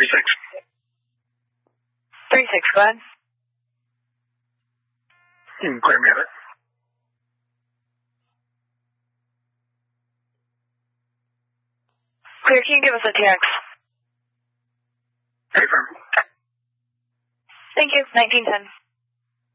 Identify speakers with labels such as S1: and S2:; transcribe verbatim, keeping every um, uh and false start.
S1: three six.
S2: three six, go ahead.
S1: You can clear me of it.
S2: Clear, can you give us a T X?
S1: Confirm.
S2: Thank you, nineteen ten.